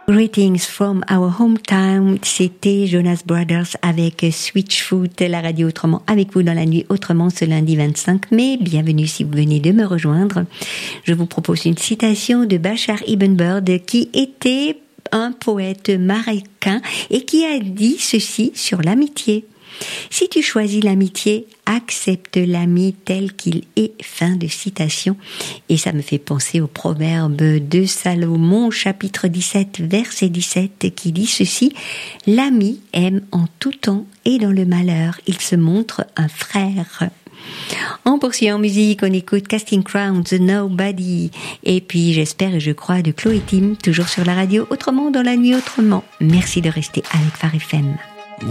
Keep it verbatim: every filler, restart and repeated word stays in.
Greetings from our hometown, c'était Jonas Brothers avec Switchfoot, la radio autrement avec vous dans la nuit autrement ce lundi vingt-cinq mai. Bienvenue si vous venez de me rejoindre. Je vous propose une citation de Bashar Ibn Berd qui était un poète marocain et qui a dit ceci sur l'amitié. Si tu choisis l'amitié, accepte l'ami tel qu'il est. Fin de citation. Et ça me fait penser au proverbe de Salomon, chapitre dix-sept, verset dix-sept, qui dit ceci. L'ami aime en tout temps et dans le malheur, il se montre un frère. On poursuit en musique, on écoute Casting Crowns, Nobody. Et puis j'espère et je crois de Chloé Tim, toujours sur la radio, autrement dans la nuit autrement. Merci de rester avec Phare F M.